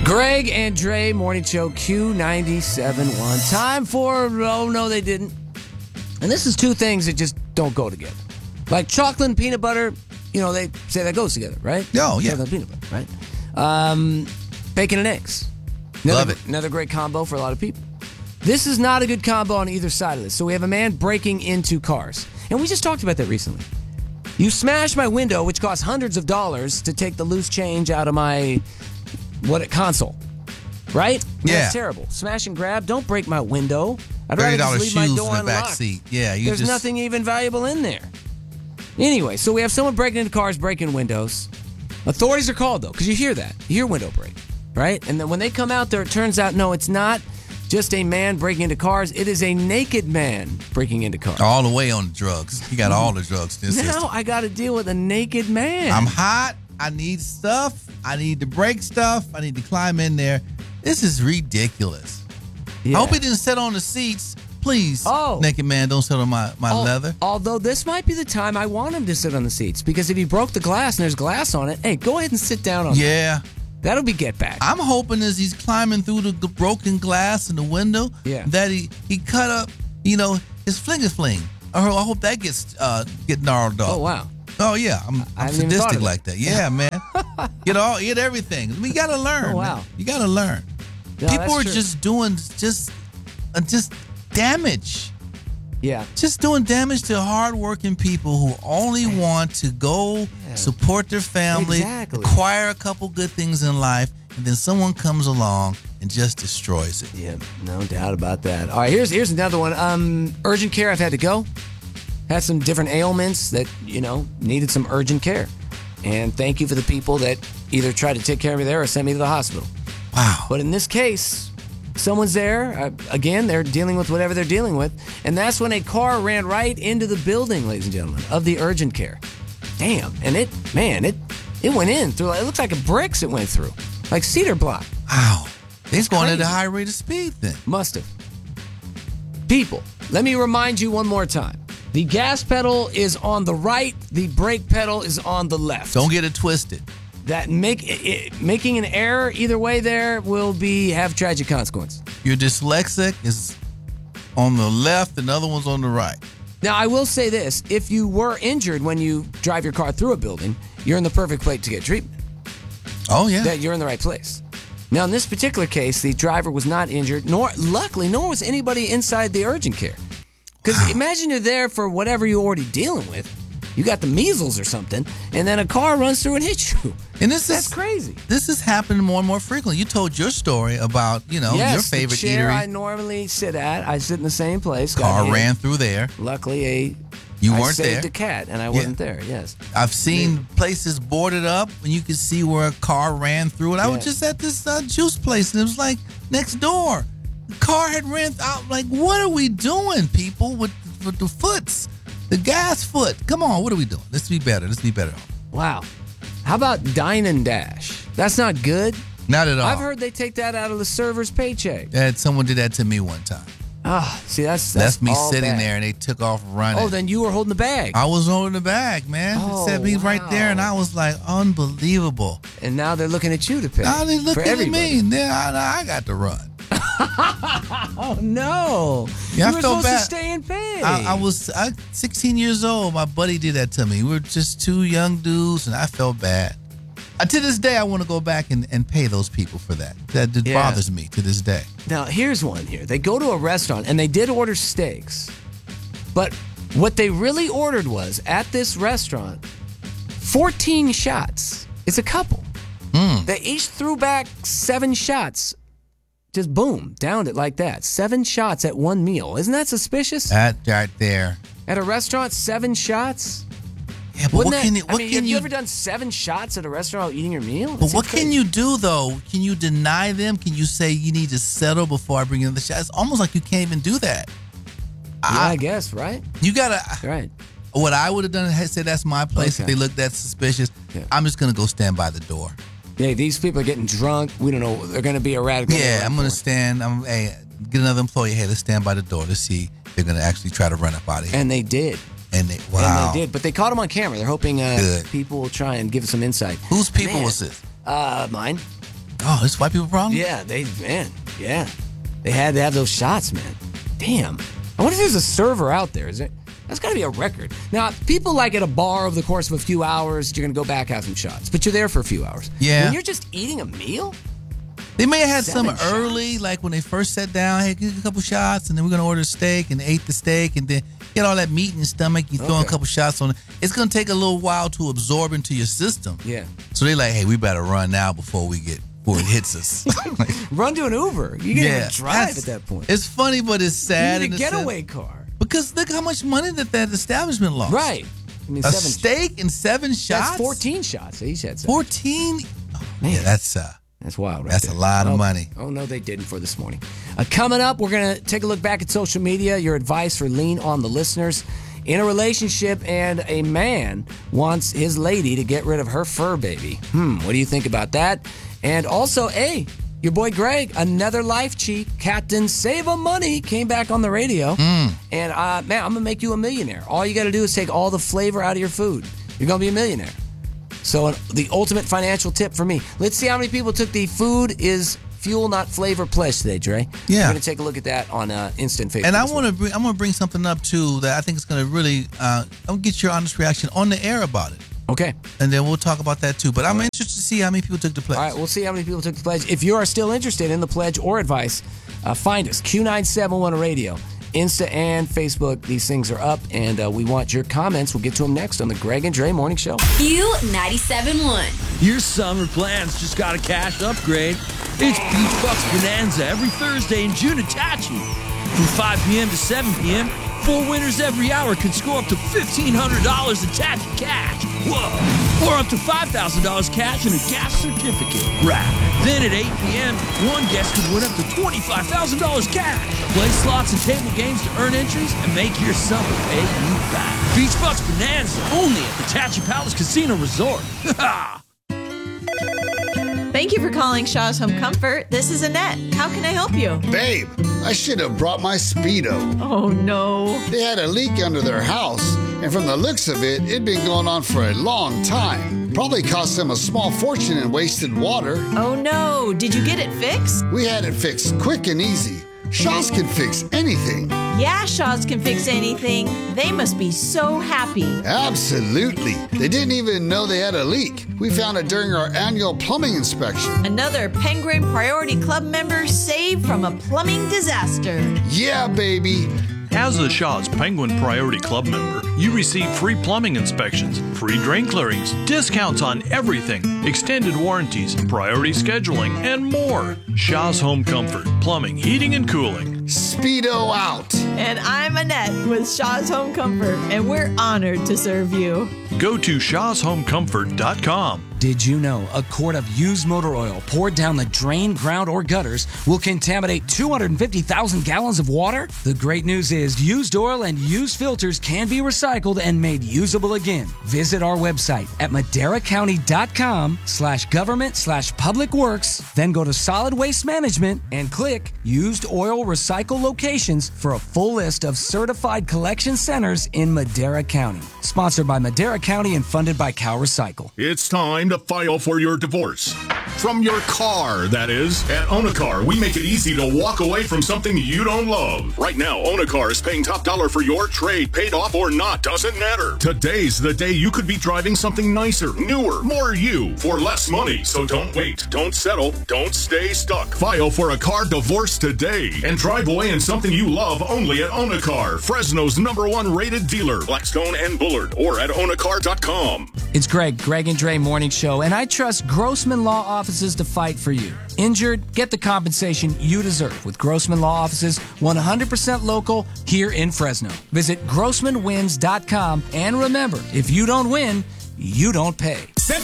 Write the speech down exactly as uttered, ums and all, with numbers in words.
Greg and Dre Morning Show Q ninety-seven point one. Time for, oh no they didn't. And this is two things that just don't go together. Like chocolate and peanut butter, you know, they say that goes together, right? Oh, yeah. Chocolate and peanut butter, right? Um, bacon and eggs. Another, Love it. Another great combo for a lot of people. This is not a good combo on either side of this. So we have a man breaking into cars. And we just talked about that recently. You smashed my window, which costs hundreds of dollars to take the loose change out of my what console. Right? Yeah. That's terrible. Smash and grab. Don't break my window. I'd thirty rather dollars just leave my shoes door in the back unlocked. seat. Yeah, you There's just nothing even valuable in there. Anyway, so we have someone breaking into cars, breaking windows. Authorities are called, though, because you hear that. You hear window break, right? And then when they come out there, it turns out, no, it's not just a man breaking into cars. It is a naked man breaking into cars. all the way on the drugs. He got all the drugs in this Now system. I got to deal with a naked man. I'm hot. I need stuff. I need to break stuff. I need to climb in there. This is ridiculous. Yeah. I hope he didn't sit on the seats. Please, Oh. naked man, don't sit on my, my Al- leather. Although this might be the time I want him to sit on the seats, because if he broke the glass and there's glass on it, hey, go ahead and sit down on Yeah. that. That'll be get back. I'm hoping as he's climbing through the g- broken glass in the window Yeah. that he, he cut up, you know, his flinger fling. I ho- I hope that gets uh, get gnarled off. Oh, wow. Oh, yeah. I'm, I I'm haven't even thought sadistic of like that. Yeah, man. Get all, get everything. We got to learn. Oh, wow. man. You got to learn. No, People that's are true. just doing just, uh, just damage. Yeah. Just doing damage to hardworking people who only want to go Yeah. support their family, Exactly. acquire a couple good things in life, and then someone comes along and just destroys it. Yeah, no doubt about that. All right, here's here's another one. Um, urgent care. I've had to go. Had some different ailments that you know needed some urgent care, and thank you for the people that either tried to take care of me there or sent me to the hospital. Wow. But in this case, someone's there. Uh, again, they're dealing with whatever they're dealing with, and that's when a car ran right into the building, ladies and gentlemen, of the urgent care. Damn, and it, man, it it went in through. It looked like a bricks. It went through, like cedar block. Wow. He's going at a crazy. high rate of speed then. Must have. People, let me remind you one more time. The gas pedal is on the right. The brake pedal is on the left. Don't get it twisted. That make it, making an error either way there will be have tragic consequences. Your dyslexic is on the left, and the other one's on the right. Now, I will say this. If you were injured when you drive your car through a building, you're in the perfect place to get treatment. Oh, yeah. That you're in the right place. Now, in this particular case, the driver was not injured, nor, luckily, nor was anybody inside the urgent care. Because imagine you're there for whatever you're already dealing with. You got the measles or something, and then a car runs through and hits you. And this That's is crazy. This is happening more and more frequently. You told your story about, you know, yes, your favorite the chair eatery. I normally sit at, I sit in the same place. got Car hit. ran through there. Luckily, a You I weren't saved there. a cat, and I wasn't there. Yes. I've seen places boarded up and you could see where a car ran through it. I Yeah. was just at this uh, juice place and it was like next door. The car had ran out. Like, what are we doing, people, with, with the foots? The gas foot. Come on, what are we doing? Let's be better. Let's be better. Wow. How about Dine and Dash? That's not good. Not at all. I've heard they take that out of the server's paycheck. that someone did that to me one time. Ah, see, that's that's, That's, me all sitting bad. there and they took off running. Oh, then you were holding the bag. I was holding the bag, man. Oh, it set me right there and I wow. was like, unbelievable. And now they're looking at you to pay. Now they for looking at everybody. me. Then I, I got to run. Oh no! Yeah, I you were felt supposed bad. to stay and pay. I, I was I, sixteen years old. My buddy did that to me. We were just two young dudes, and I felt bad. Uh, to this day, I want to go back and, and pay those people for that. That, that Yeah. bothers me to this day. Now here's one here. They go to a restaurant and they did order steaks, but what they really ordered was at this restaurant fourteen shots. It's a couple. Mm. They each threw back seven shots. Just boom, downed it like that. Seven shots at one meal. Isn't that suspicious? That right there. At a restaurant, seven shots? Yeah, but Wouldn't what that, can you? I What mean, can have you, you? ever done seven shots at a restaurant while eating your meal? But That's what can crazy. you do though? Can you deny them? Can you say you need to settle before I bring in the shot? It's almost like you can't even do that. Yeah, I, I, guess, right? you gotta. Right. What I would have done is say that's my place. Okay. If they looked that suspicious, Yeah. I'm just gonna go stand by the door. Yeah, these people are getting drunk. We don't know. They're going to be erratic. Yeah, I'm gonna stand. I'm hey, get another employee. Hey, let's stand by the door to see if they're gonna actually try to run up out of here. And they did. And they wow. And they did. But they caught him on camera. They're hoping uh, Good. people will try and give some insight. Whose people Man. was this? Uh, mine. Oh, it's white people problem? Yeah, they, man, yeah. They had to have those shots, man. Damn. I wonder if there's a server out there. Is it? That's got to be a record. Now, people like at a bar over the course of a few hours, you're going to go back, have some shots. But you're there for a few hours. Yeah. When you're just eating a meal? They may have had Seven some early, shots. like when they first sat down, hey, give a couple shots, and then we're going to order a steak, and they ate the steak, and then get all that meat in your stomach, you throw Okay. a couple shots on it. It's going to take a little while to absorb into your system. Yeah. So they're like, hey, we better run now before we get, before it hits us. Like, Run to an Uber. You can't even drive that's- at that point. It's funny, but it's sad. You in need a the sense- getaway car. Because look how much money that that establishment lost. Right. I mean, A seven steak and seven shots? That's fourteen shots. They each had seven. fourteen? Oh, Man. yeah, that's uh, That's wild, right That's there. a lot of Oh, money. Oh, no, they didn't for this morning. Uh, coming up, we're going to take a look back at social media, your advice for Lean on the listeners. In a relationship, and a man wants his lady to get rid of her fur baby. Hmm, what do you think about that? And also, hey, your boy Greg, another life cheat, Captain Save a Money, came back on the radio. Mm. And, uh, man, I'm going to make you a millionaire. All you got to do is take all the flavor out of your food. You're going to be a millionaire. So uh, the ultimate financial tip for me. Let's see how many people took the food is fuel, not flavor pledge today, Dre. Yeah. We're going to take a look at that on uh, Instant Facebook. And I as well. want to bring, I'm going to bring something up too that I think is going to really, uh, I'll get your honest reaction on the air about it, Okay. and then we'll talk about that too. But I'm interested to see how many people took the pledge. All right, we'll see how many people took the pledge. If you are still interested in the pledge or advice, uh, find us, Q nine seven one Radio. Insta and Facebook, these things are up, and uh, we want your comments. We'll get to them next on the Greg and Dre Morning Show. Q ninety-seven point one. Your summer plans just got a cash upgrade. It's Beach Bucks Bonanza every Thursday in June at Tachi. From five p.m. to seven p.m., four winners every hour can score up to fifteen hundred dollars in Tachi cash. Whoa! Or up to five thousand dollars cash and a gas certificate. Right. Then at eight p.m., one guest could win up to twenty-five thousand dollars cash. Play slots and table games to earn entries and make your summer pay you back. Beach Bucks Bonanza, only at the Tachi Palace Casino Resort. Ha! Thank you for calling Shaw's Home Comfort. This is Annette. How can I help you? Babe, I should have brought my Speedo. Oh, no. They had a leak under their house, and from the looks of it, it'd been going on for a long time. Probably cost them a small fortune in wasted water. Oh, no. Did you get it fixed? We had it fixed quick and easy. Shaw's can fix anything. Yeah, Shaw's can fix anything. They must be so happy. Absolutely. They didn't even know they had a leak. We found it during our annual plumbing inspection. Another Penguin Priority Club member saved from a plumbing disaster. Yeah, baby. As a Shaw's Penguin Priority Club member, you receive free plumbing inspections, free drain clearings, discounts on everything, extended warranties, priority scheduling, and more. Shaw's Home Comfort, plumbing, heating, and cooling. Speedo out. And I'm Annette with Shaw's Home Comfort, and we're honored to serve you. Go to shaws home comfort dot com. Did you know a quart of used motor oil poured down the drain, ground, or gutters will contaminate two hundred fifty thousand gallons of water? The great news is used oil and used filters can be recycled and made usable again. Visit our website at madera county dot com slash government slash public works, then go to solid waste management and click used oil recycle locations for a full list of certified collection centers in Madera County. Sponsored by Madera County and funded by Cal Recycle. It's time to file for your divorce. From your car, that is. At Own a Car, we make it easy to walk away from something you don't love. Right now, Own a Car is paying top dollar for your trade, paid off or not, doesn't matter. Today's the day you could be driving something nicer, newer, more you, for less money. So don't wait, don't settle, don't stay stuck. File for a car divorce today and drive away in something you love only at Own a Car, Fresno's number one rated dealer, Blackstone and Bullard, or at own a car dot com. It's Greg, Greg and Dre Morning Show, and I trust Grossman Law Offices to fight for you. Injured? Get the compensation you deserve with Grossman Law Offices, one hundred percent local here in Fresno. Visit grossman wins dot com, and remember, if you don't win, you don't pay.